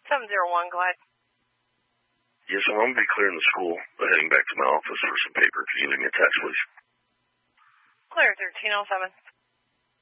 701, go ahead. Yes, I'm going to be clearing the school, but heading back to my office for some paper. Could you leave me a text, please? Clear, 1307.